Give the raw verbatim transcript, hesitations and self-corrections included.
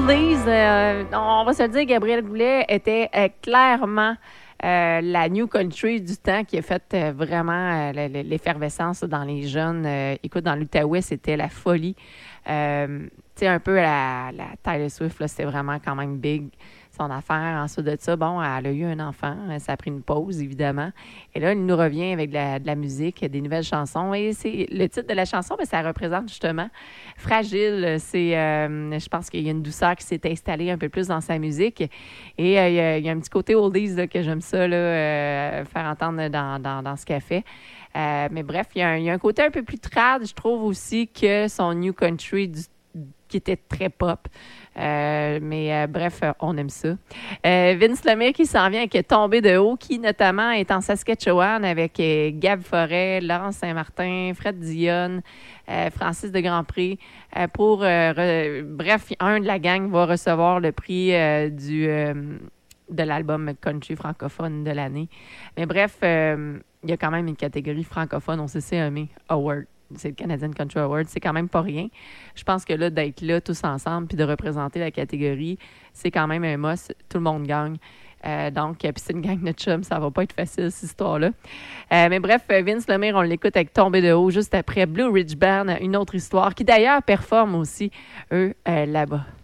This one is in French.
oldies, euh, on va se le dire, Gabriel Goulet était euh, clairement euh, la new country du temps qui a fait euh, vraiment euh, l'effervescence dans les jeunes. Euh, écoute, dans l'Outaouais, c'était la folie. Euh, tu sais, un peu la, la Taylor Swift, là, c'était vraiment quand même big, son affaire. Ensuite de ça, bon, elle a eu un enfant. Ça a pris une pause, évidemment. Et là, elle nous revient avec de la, de la musique, des nouvelles chansons. Et c'est le titre de la chanson, mais ça représente justement Fragile. C'est, euh, je pense qu'il y a une douceur qui s'est installée un peu plus dans sa musique. Et euh, il, y a, il y a un petit côté oldies là, que j'aime ça là, euh, faire entendre dans, dans, dans ce qu'elle fait. Euh, mais bref, il y, a un, il y a un côté un peu plus trad, je trouve aussi, que son New Country du, qui était très pop. Euh, mais euh, bref, euh, on aime ça. Euh, Vince Lemire qui s'en vient avec Tombé de haut, qui notamment est en Saskatchewan avec euh, Gab Forêt, Laurence Saint-Martin, Fred Dionne, euh, Francis de Grandpré. Euh, pour, euh, re... bref, un de la gang va recevoir le prix euh, du, euh, de l'album country francophone de l'année. Mais bref, euh, il y a quand même une catégorie francophone, on s'est C M A Award. C'est le Canadian Country Award, c'est quand même pas rien. Je pense que là, d'être là tous ensemble puis de représenter la catégorie, c'est quand même un must. Tout le monde gagne. Euh, donc, puis c'est une gang de chums, ça va pas être facile, cette histoire-là. Euh, mais bref, Vince Lemire, on l'écoute avec Tombé de haut, juste après Blue Ridge Band, une autre histoire, qui d'ailleurs performe aussi, eux, euh, là-bas.